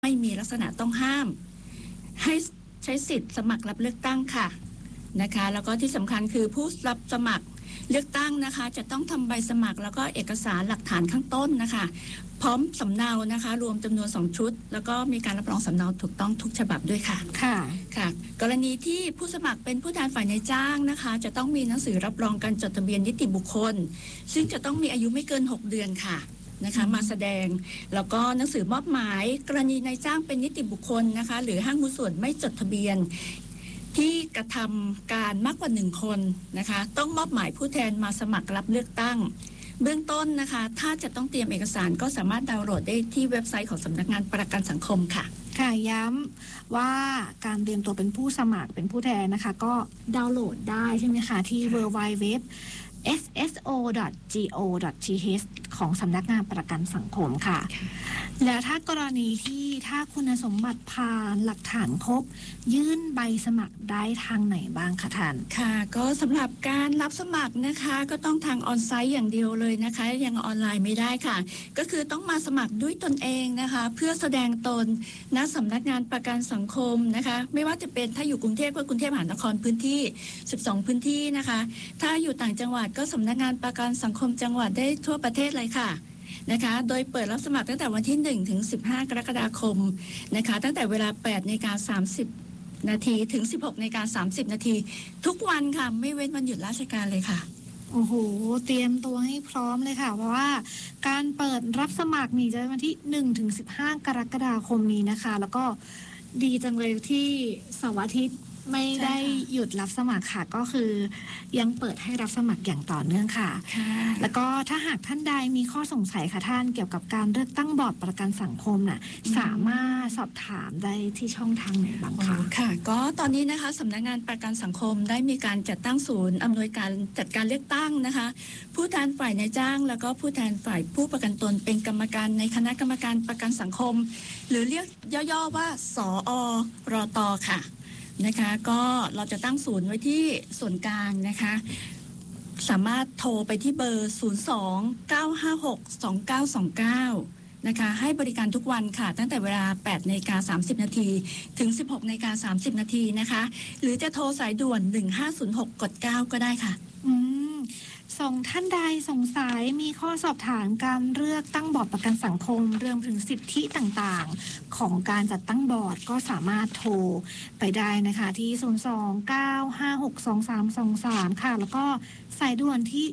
ไม่มีลักษณะต้องห้ามให้ใช้สิทธิ์สมัครรับเลือกตั้งค่ะนะคะแล้วก็ที่สำคัญคือผู้รับสมัครเลือกตั้งนะคะจะต้องทำใบสมัครแล้วก็เอกสารหลักฐานข้างต้นนะคะพร้อมสำเนานะคะรวมจำนวน2ชุดแล้วก็มีการรับรองสำเนาถูกต้องทุกฉบับด้วยค่ะค่ะกรณีที่ผู้สมัครเป็นผู้แทนฝ่ายนายจ้างนะคะจะต้องมีหนังสือรับรองการจดทะเบียนนิติบุคคลซึ่งจะต้องมีอายุไม่เกิน6เดือนค่ะนะคะมาแสดงแล้วก็หนังสือมอบหมายกรณีนายจ้างเป็นนิติบุคคลนะคะหรือห้างหุ้นส่วนไม่จดทะเบียนที่กระทำการมากกว่า1คนนะคะต้องมอบหมายผู้แทนมาสมัครรับเลือกตั้งเบื้องต้นนะคะถ้าจะต้องเตรียมเอกสารก็สามารถดาวน์โหลดได้ที่เว็บไซต์ของสำนักงานประกันสังคมค่ะค่ะย้ำว่าการเตรียมตัวเป็นผู้สมัครเป็นผู้แทนนะคะก็ดาวน์โหลดได้ใช่ไหมคะที่ www.sso.go.th ของสำนักงานประกันสังคมค่ะแล้วถ้ากรณีที่ถ้าคุณสมบัติผ่านหลักฐานครบยื่นใบสมัครได้ทางไหนบ้างคะท่านค่ะก็สำหรับการรับสมัครนะคะก็ต้องทางออนไซต์อย่างเดียวเลยนะคะยังออนไลน์ไม่ได้ค่ะก็คือต้องมาสมัครด้วยตนเองนะคะเพื่อแสดงตนณสำนักงานประกันสังคมนะคะไม่ว่าจะเป็นถ้าอยู่กรุงเทพก็กรุงเทพมหานครพื้นที่12พื้นที่นะคะถ้าอยู่ต่างจังหวัดก็สำนักงานประกันสังคมจังหวัดได้ทั่วประเทศเลยค่ะนะคะโดยเปิดรับสมัครตั้งแต่วันที่1ถึง15กรกฎาคมนะคะตั้งแต่เวลา 8:30 น.ถึง 16:30 น.ทุกวันค่ะไม่เว้นวันหยุดราชการเลยค่ะโอ้โหเตรียมตัวให้พร้อมเลยค่ะเพราะว่าการเปิดรับสมัครนี่จะวันที่1ถึง15กรกฎาคมนี้นะคะแล้วก็ดีจังเลยที่เสาร์อาทิตย์ไม่ได้หยุดรับสมัครค่ะก็คือยังเปิดให้รับสมัครอย่างต่อเนื่องค่ะแล้วก็ถ้าหากท่านใดมีข้อสงสัยค่ะท่านเกี่ยวกับการเลือกตั้งบอร์ดประกันสังคมน่ะสามารถสอบถามได้ที่ช่องทางไหนบ้างคะค่ะก็ตอนนี้นะคะสำนักงานประกันสังคมได้มีการจัดตั้งศูนย์อำนวยการจัดการเลือกตั้งนะคะผู้แทนฝ่ายนายจ้างแล้วก็ผู้แทนฝ่ายผู้ประกันตนเป็นกรรมการในคณะกรรมการประกันสังคมหรือเรียกย่อๆว่าสอรต.ค่ะนะคะก็เราจะตั้งศูนย์ไว้ที่ส่วนกลางนะคะสามารถโทรไปที่เบอร์ 02-956-2929 นะคะให้บริการทุกวันค่ะตั้งแต่เวลา 8:30 น.ถึง 16:30 น.นะคะหรือจะโทรสายด่วน 1506 กด 9 ก็ได้ค่ะส่งท่านใดสงสัยมีข้อสอบถามการเลือกตั้งบอร์ดประกันสังคมเรื่องถึงสิทธิต่างๆของการจัดตั้งบอร์ดก็สามารถโทรไปได้นะคะที่ 02-956-2323 ค่ะแล้วก็สายด่วนที่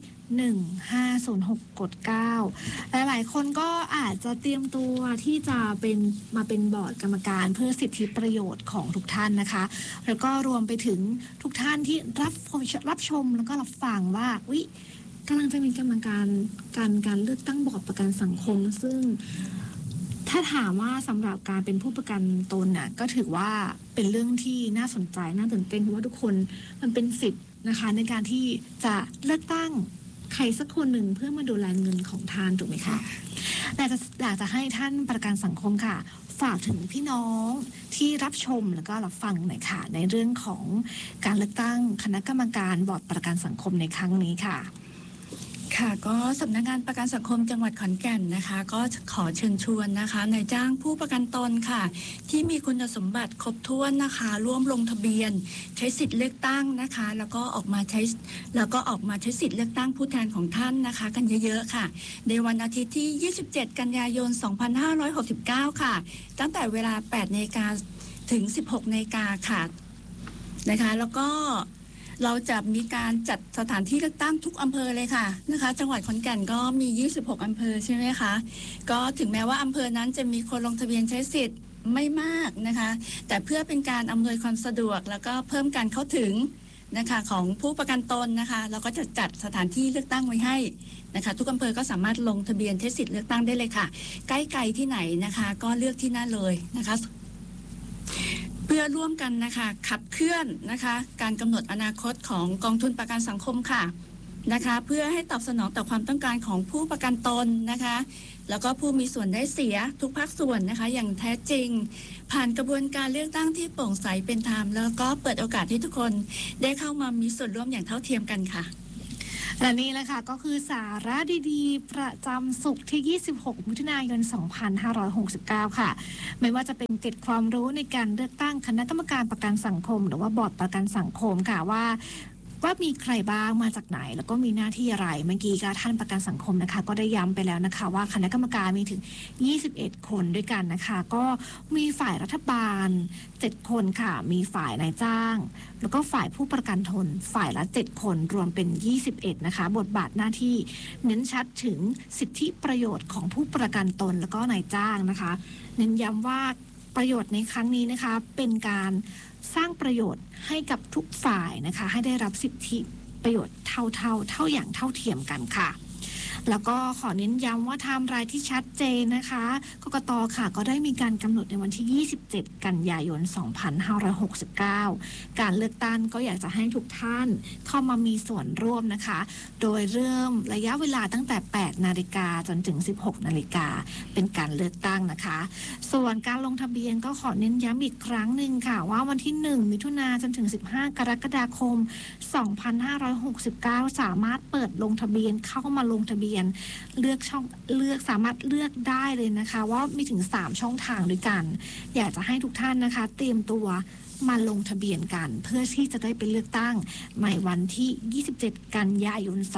1506 กด 9 หลายๆคนก็อาจจะเตรียมตัวที่จะมาเป็นบอร์ดกรรมการเพื่อสิทธิประโยชน์ของทุกท่านนะคะแล้วก็รวมไปถึงทุกท่านที่รับชมแล้วก็รับฟังว่ากำลังจะมีกรรมการการเลือกตั้งบอร์ดประกันสังคมซึ่งถ้าถามว่าสำหรับการเป็นผู้ประกันตนน่ะก็ถือว่าเป็นเรื่องที่น่าสนใจน่าตื่นเต้นเพราะว่าทุกคนมันเป็นสิทธิ์นะคะในการที่จะเลือกตั้งใครสักคนหนึ่งเพื่อมาดูแลเงินของท่านถูกไหมคะแต่อยากจะให้ท่านประกันสังคมค่ะฝากถึงพี่น้องที่รับชมแล้วก็รับฟังหน่อยค่ะในเรื่องของการเลือกตั้งคณะกรรมการบอร์ดประกันสังคมในครั้งนี้ค่ะค่ะก็สำนักงานประกันสังคมจังหวัดขอนแก่นนะคะก็ขอเชิญชวนนะคะนายจ้างผู้ประกันตนค่ะที่มีคุณสมบัติครบถ้วนนะคะร่วมลงทะเบียนใช้สิทธิ์เลือกตั้งนะคะแล้วก็ออกมาใช้สิทธิ์เลือกตั้งผู้แทนของท่านนะคะกันเยอะๆค่ะในวันอาทิตย์ที่27กันยายน2569ค่ะตั้งแต่เวลา 8:00 น.ถึง 16:00 น.ค่ะนะคะแล้วก็เราจะมีการจัดสถานที่เลือกตั้งทุกอำเภอเลยค่ะนะคะจังหวัดขอนแก่นก็มี26อำเภอใช่ไหมคะก็ถึงแม้ว่าอำเภอนั้นจะมีคนลงทะเบียนใช้สิทธิ์ไม่มากนะคะแต่เพื่อเป็นการอำนวยความสะดวกแล้วก็เพิ่มการเข้าถึงนะคะของผู้ประกันตนนะคะเราก็จะจัดสถานที่เลือกตั้งไว้ให้นะคะทุกอำเภอก็สามารถลงทะเบียนใช้สิทธิ์เลือกตั้งได้เลยค่ะใกล้ไกลที่ไหนนะคะก็เลือกที่นั่นเลยนะคะเพื่อร่วมกันนะคะขับเคลื่อนนะคะการกำหนดอนาคตของกองทุนประกันสังคมค่ะนะคะเพื่อให้ตอบสนองต่อความต้องการของผู้ประกันตนนะคะแล้วก็ผู้มีส่วนได้เสียทุกภาคส่วนนะคะอย่างแท้จริงผ่านกระบวนการเลือกตั้งที่โปร่งใสเป็นธรรมแล้วก็เปิดโอกาสให้ทุกคนได้เข้ามามีส่วนร่วมอย่างเท่าเทียมกันค่ะและนี่แหละค่ะก็คือสาระดีๆประจำศุกร์ที่ 26 มิถุนายน 2569 ค่ะไม่ว่าจะเป็นเกร็ดความรู้ในการเลือกตั้งคณะกรรมการประกันสังคมหรือว่าบอร์ดประกันสังคมค่ะว่ามีใครบ้างมาจากไหนแล้วก็มีหน้าที่อะไรเมื่อกี้ก็ท่านประกันสังคมนะคะก็ได้ย้ำไปแล้วนะคะว่าคณะกรรมการมีถึง21คนด้วยกันนะคะก็มีฝ่ายรัฐบาล7คนค่ะมีฝ่ายนายจ้างแล้วก็ฝ่ายผู้ประกันตนฝ่ายละ7คนรวมเป็น21นะคะบทบาทหน้าที่เน้นชัดถึงสิทธิประโยชน์ของผู้ประกันตนแล้วก็นายจ้างนะคะเน้นย้ำว่าประโยชน์ในครั้งนี้นะคะเป็นการสร้างประโยชน์ให้กับทุกฝ่ายนะคะให้ได้รับสิทธิประโยชน์เท่าอย่างเท่าเทียมกันค่ะแล้วก็ขอเน้นย้ำว่าไทม์ไลน์ที่ชัดเจนนะคะกกต.ค่ะก็ได้มีการกำหนดในวันที่ 27 กันยายน 2569 การเลือกตั้งก็อยากจะให้ทุกท่านเข้ามามีส่วนร่วมนะคะโดยเริ่มระยะเวลาตั้งแต่ 8 นาฬิกาจนถึง 16 นาฬิกาเป็นการเลือกตั้งนะคะส่วนการลงทะเบียนก็ขอเน้นย้ำอีกครั้งหนึ่งค่ะว่าวันที่ 1 มิถุนายนจนถึง 15 กรกฎาคม 2569 สามารถเปิดลงทะเบียนเข้ามาลงทะเบียนเลือกช่องสามารถเลือกได้เลยนะคะว่ามีถึง3ช่องทางด้วยกันอยากจะให้ทุกท่านนะคะเตรียมตัวมาลงทะเบียนกันเพื่อที่จะได้ไปเลือกตั้งในวันที่ 27 กันยายน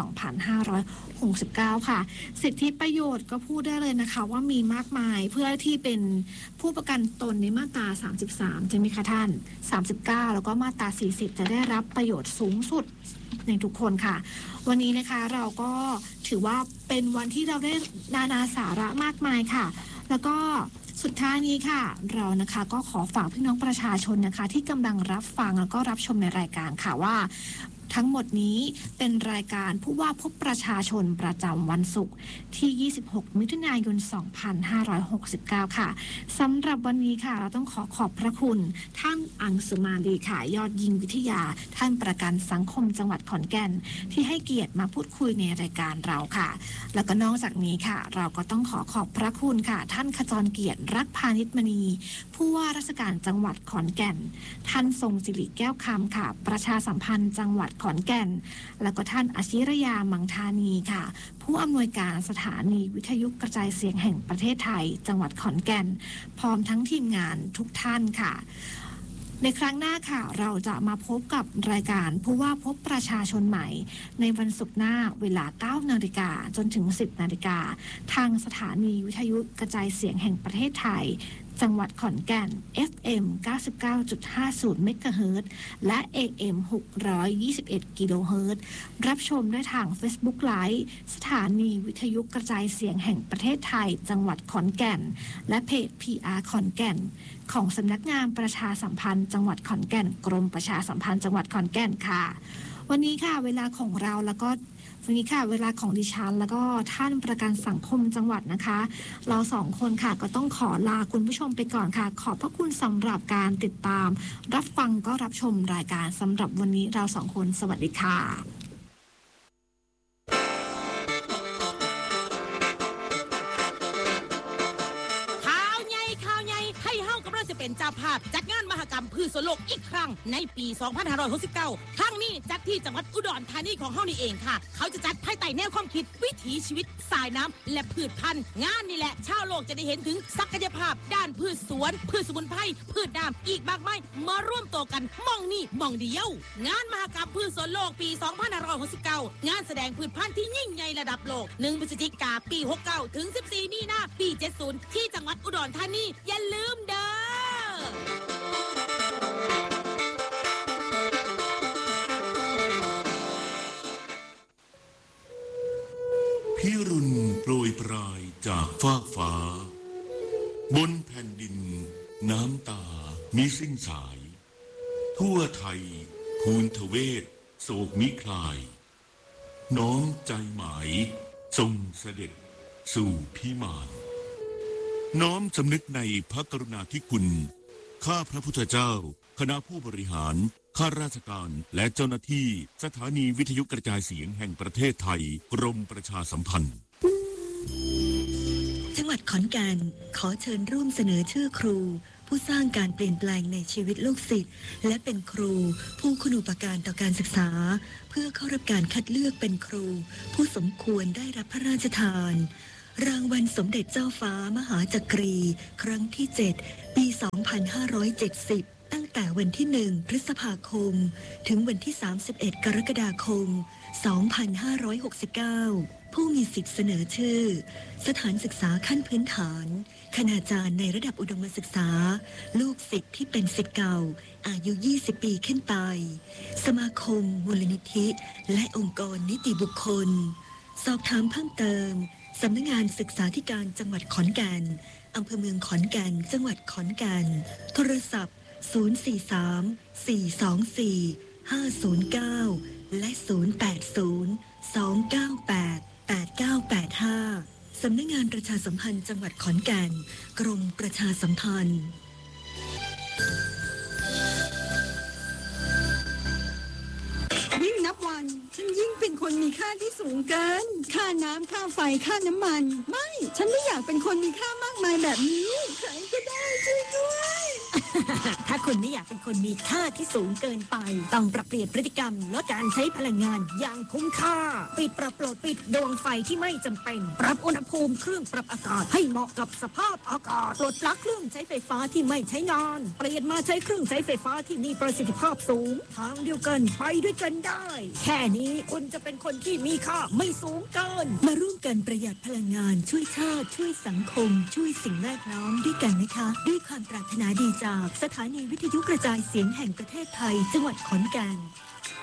2569 ค่ะสิทธิประโยชน์ก็พูดได้เลยนะคะว่ามีมากมายเพื่อที่เป็นผู้ประกันตนในมาตรา 33ใช่ไหมคะท่าน 39 แล้วก็มาตรา 40 จะได้รับประโยชน์สูงสุดในทุกคนค่ะวันนี้นะคะเราก็ถือว่าเป็นวันที่เราได้นานาสาระมากมายค่ะแล้วก็สุดท้ายนี้ค่ะเรานะคะก็ขอฝากพี่น้องประชาชนนะคะที่กำลังรับฟังแล้วก็รับชมในรายการค่ะว่าทั้งหมดนี้เป็นรายการผู้ว่าพบประชาชนประจำวันศุกร์ที่ 26 มิถุนายน 2569 ค่ะสำหรับวันนี้ค่ะเราต้องขอบพระคุณท่านอังสุมาลีค่ะยอดยิงวิทยาท่านประกันสังคมจังหวัดขอนแก่นที่ให้เกียรติมาพูดคุยในรายการเราค่ะแล้วก็นอกจากนี้ค่ะเราก็ต้องขอบพระคุณค่ะท่านขจรเกียรติรักพานิชมณีผู้ว่าราชการจังหวัดขอนแก่นท่านทรงศิริแก้วคำค่ะประชาสัมพันธ์จังหวัดขอนแก่นแล้วก็ท่านอาชิรยามังธานีค่ะผู้อำนวยการสถานีวิทยุกระจายเสียงแห่งประเทศไทยจังหวัดขอนแก่นพร้อมทั้งทีมงานทุกท่านค่ะในครั้งหน้าค่ะเราจะมาพบกับรายการผู้ว่าพบประชาชนใหม่ในวันศุกร์หน้าเวลา 9 นาฬิกาจนถึง 10 นาฬิกาทางสถานีวิทยุกระจายเสียงแห่งประเทศไทยจังหวัดขอนแก่น FM 99.50 เมกะเฮิรตซ์และ AM 621 กิโลเฮิรตซ์รับชมได้ทาง Facebook Live สถานีวิทยุกระจายเสียงแห่งประเทศไทยจังหวัดขอนแก่นและเพจ PR ขอนแก่นของสำนักงานประชาสัมพันธ์จังหวัดขอนแก่นกรมประชาสัมพันธ์จังหวัดขอนแก่นค่ะวันนี้ค่ะเวลาของเราแล้วก็วันนี้ค่ะเวลาของดิฉันแล้วก็ท่านประกันสังคมจังหวัดนะคะเรา2คนค่ะก็ต้องขอลาคุณผู้ชมไปก่อนค่ะขอบพระคุณสำหรับการติดตามรับฟังก็รับชมรายการสำหรับวันนี้เรา2คนสวัสดีค่ะเป็นเจ้าภาพจัดงานมหกรรมพืชสวนโลกอีกครั้งในปี 2569 ครั้งนี้จัดที่จังหวัดอุดรธานีของเฮานี่เองค่ะเขาจะจัดภายใต้แนวความคิดวิถีชีวิตสายน้ำและพืชพันธุ์งานนี่แหละชาวโลกจะได้เห็นถึงศักยภาพด้านพืชสวนพืชสมุนไพรพืชน้ำอีกมากมายมาร่วมตัวกันมองนี่มองเดียวงานมหกรรมพืชสวนโลกปี 2569 งานแสดงพืชพันธุ์ที่ยิ่งใหญ่ระดับโลก1 พฤศจิกายน ปี 69 ถึง 14 มีนาคม ปี 70 ที่จังหวัดอุดรธานีอย่าลืมเด้อพิรุณโปรยปลายจากฟากฟ้าบนแผ่นดินน้ำตามิสิ้นสายทั่วไทยภูนทเวศโศกมิคลายน้อมใจหมายทรงเสด็จสู่พิมานน้อมสำนึกในพระกรุณาธิคุณข้าพระพุทธเจ้าคณะผู้บริหารข้าราชการและเจ้าหน้าที่สถานีวิทยุกระจายเสียงแห่งประเทศไทยกรมประชาสัมพันธ์จังหวัดขอนแก่นขอเชิญร่วมเสนอชื่อครูผู้สร้างการเปลี่ยนแปลงในชีวิตลูกศิษย์และเป็นครูผู้คุณูปการต่อการศึกษาเพื่อเข้ารับการคัดเลือกเป็นครูผู้สมควรได้รับพระราชทานรางวัลสมเด็จเจ้าฟ้ามหาจักรีครั้งที่ 7 ปี 2570 ตั้งแต่วันที่ 1 พฤษภาคมถึงวันที่ 31 กรกฎาคม 2569 ผู้มีสิทธิ์เสนอชื่อสถานศึกษาขั้นพื้นฐานคณาจารย์ในระดับอุดมศึกษาลูกศิษย์ที่เป็นศิษย์เก่าอายุ 20 ปีขึ้นไปสมาคมมูลนิธิและองค์กรนิติบุคคลสอบถามเพิ่มเติมสำนักงานศึกษาธิการจังหวัดขอนแก่นอำเภอเมืองขอนแก่นจังหวัดขอนแก่นโทรศัพท์ 043-424-509 และ 080-298-8985 สำนักงานประชาสัมพันธ์จังหวัดขอนแก่นกรมประชาสัมพันธ์ยิ่งนับวันฉันยิ่งเป็นคนมีค่าที่สูงเกินค่าน้ำค่าไฟค่าน้ำมันไม่ฉันไม่อยากเป็นคนมีค่ามากมายแบบนี้ใครก็ได้ช่วยด้วยถ้าคุณไม่อยากเป็นคนมีค่าที่สูงเกินไปต้องปรับเปลี่ยนพฤติกรรมลดการใช้พลังงานอย่างคุ้มค่าปิดปรับโหลดปิดดวงไฟที่ไม่จำเป็นปรับอุณหภูมิเครื่องปรับอากาศให้เหมาะกับสภาพอากาศปลดปลั๊กเครื่องใช้ไฟฟ้าที่ไม่ใช้งานเปลี่ยนมาใช้เครื่องใช้ไฟฟ้าที่มีประสิทธิภาพสูงทางเดียวกันไปด้วยกันได้แค่นี้คุณจะเป็นคนที่มีค่าไม่สูงเกินมาร่วมกันประหยัดพลังงานช่วยชาติช่วยสังคมช่วยสิ่งแวดล้อมด้วยกันนะคะด้วยความปรารถนาดีจากสถานีวิทยุกระจายเสียงแห่งประเทศไทยจังหวัดขอนแก่น